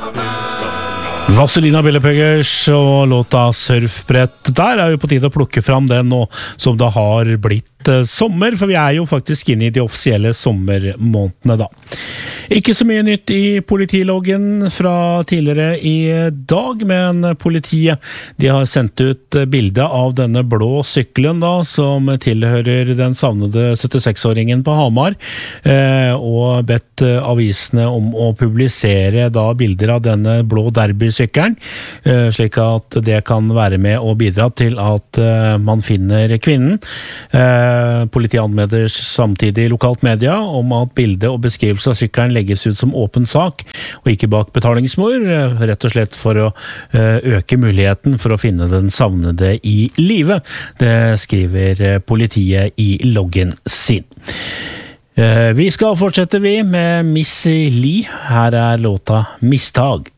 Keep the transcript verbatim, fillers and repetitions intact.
Vazelina Billepøggers og låta Surfbrett. Der er jo på tide å plukke fram den nå som det har blitt eh, sommer, for vi er jo faktisk inne i de offisielle sommermånedene da. Ikke så mye nytt i politiloggen fra tidligere i dag, men politiet de har sendt ut bilde av denne blå sykkelen da, som tilhører den savnede syttiseks-åringen på Hamar, eh, og bedt avisene om å publisere da bilder av denne blå derbysykkelen, eh, slik at det kan være med og bidra til at eh, man finner kvinnen. Eh, politiet anmelder samtidig lokalt media om at bildet og beskrivelse av sykkelen legges ut som åpen sak, og ikke bak betalingsmål, rett og slett for å øke muligheten for å finne den savnede i live. Det skriver politiet i loggen sin. Vi skal fortsette vi med Missy Lee. Her er låta Mistag.